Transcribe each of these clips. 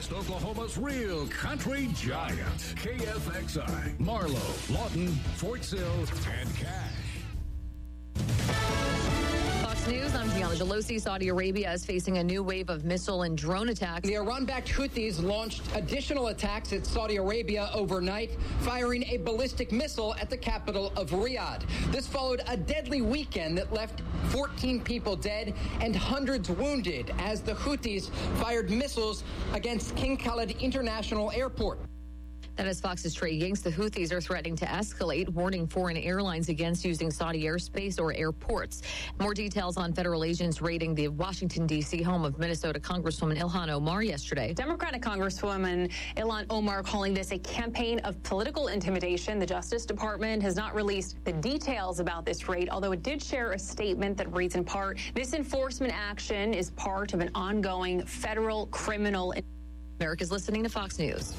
West Oklahoma's real country giant. KFXI, Marlow, Lawton, Fort Sill, and Cache. Fox News, I'm Gianna Gelosi. Saudi Arabia is facing a new wave of missile and drone attacks. The Iran-backed Houthis launched additional attacks at Saudi Arabia overnight, firing a ballistic missile at the capital of Riyadh. This followed a deadly weekend that left 14 people dead and hundreds wounded as the Houthis fired missiles against King Khalid International Airport. That is Fox's Trey Yingst. The Houthis are threatening to escalate, warning foreign airlines against using Saudi airspace or airports. More details on federal agents raiding the Washington, D.C. home of Minnesota Congresswoman Ilhan Omar yesterday. Democratic Congresswoman Ilhan Omar calling this a campaign of political intimidation. The Justice Department has not released the details about this raid, although it did share a statement that reads in part, this enforcement action is part of an ongoing federal criminal. America's listening to Fox News.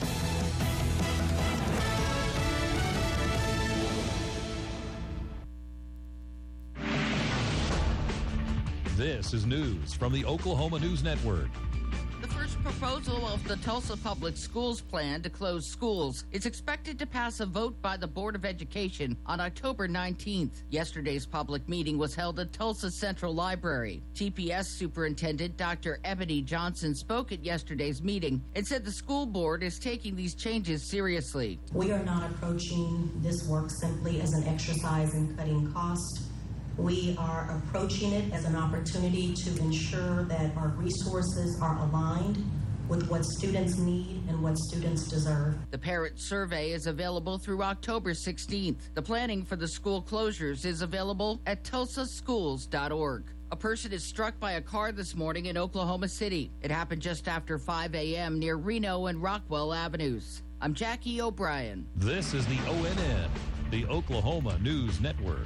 This is news from the Oklahoma News Network. The first proposal of the Tulsa Public Schools plan to close schools is expected to pass a vote by the Board of Education on October 19th. Yesterday's public meeting was held at Tulsa Central Library. TPS Superintendent Dr. Ebony Johnson spoke at yesterday's meeting and said the school board is taking these changes seriously. We are not approaching this work simply as an exercise in cutting costs. We are approaching it as an opportunity to ensure that our resources are aligned with what students need and what students deserve. The parent survey is available through October 16th. The planning for the school closures is available at tulsaschools.org. A person is struck by a car this morning in Oklahoma City. It happened just after 5 a.m. near Reno and Rockwell Avenues. I'm Jackie O'Brien. This is the ONN, the Oklahoma News Network.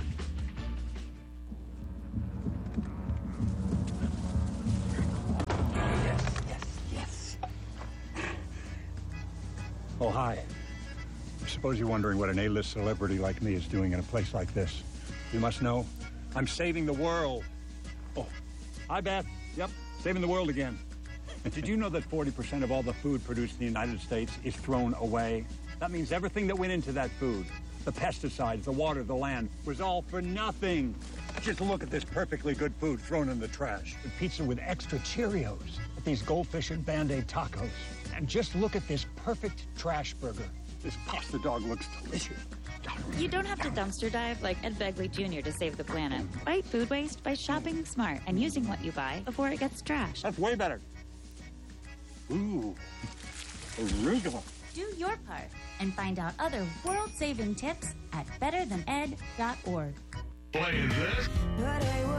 Oh, hi. I suppose you're wondering what an A-list celebrity like me is doing in a place like this. You must know, I'm saving the world. Oh, hi, Beth. Yep, saving the world again. Did you know that 40% of all the food produced in the United States is thrown away? That means everything that went into that food, the pesticides, the water, the land, was all for nothing. Just look at this perfectly good food thrown in the trash. The pizza with extra Cheerios, these goldfish and Band-Aid tacos. And just look at this perfect trash burger. This pasta dog looks delicious. You don't have to dumpster dive like Ed Begley Jr. to save the planet. Fight food waste by shopping smart and using what you buy before it gets trashed. That's way better. Ooh, arugula. Do your part and find out other world-saving tips at betterthaned.org. Playing this.